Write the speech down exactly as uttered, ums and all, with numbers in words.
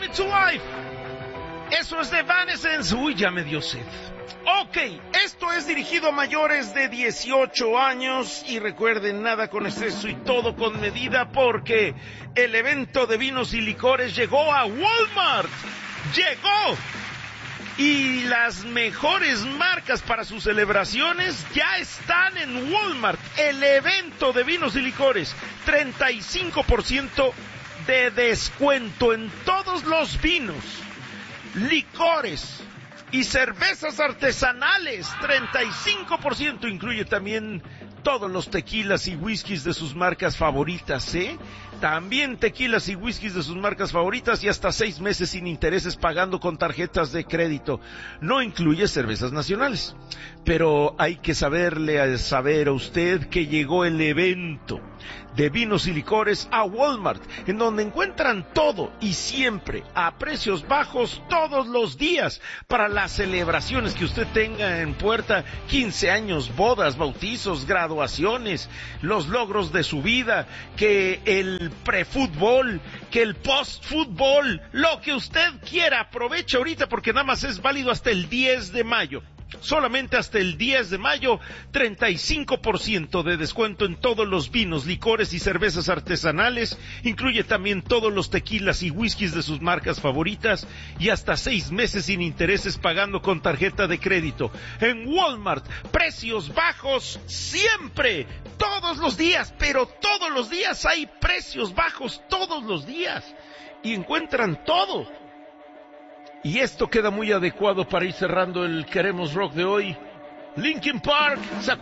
It to Life. Eso es de Evanescence. Uy, ya me dio sed. Ok, esto es dirigido a mayores de dieciocho años y recuerden, nada con exceso y todo con medida, porque el evento de vinos y licores llegó a Walmart. ¡Llegó! Y las mejores marcas para sus celebraciones ya están en Walmart. El evento de vinos y licores, treinta y cinco por ciento de descuento en todos los vinos, licores y cervezas artesanales. Treinta y cinco por ciento incluye también todos los tequilas y whiskies de sus marcas favoritas, ¿eh? También tequilas y whiskies de sus marcas favoritas y hasta seis meses sin intereses pagando con tarjetas de crédito. No incluye cervezas nacionales. Pero hay que saberle a saber a usted que llegó el evento de vinos y licores a Walmart, en donde encuentran todo y siempre a precios bajos todos los días para las celebraciones que usted tenga en puerta: quince años, bodas, bautizos, graduaciones, los logros de su vida, que el prefútbol, que el postfútbol, lo que usted quiera. Aproveche ahorita porque nada más es válido hasta el diez de mayo. Solamente hasta el diez de mayo, treinta y cinco por ciento de descuento en todos los vinos, licores y cervezas artesanales. Incluye también todos los tequilas y whiskies de sus marcas favoritas y hasta seis meses sin intereses pagando con tarjeta de crédito. En Walmart, precios bajos siempre, todos los días, pero todos los días hay precios bajos, todos los días. Y encuentran todo. Y esto queda muy adecuado para ir cerrando el Queremos Rock de hoy. Linkin Park.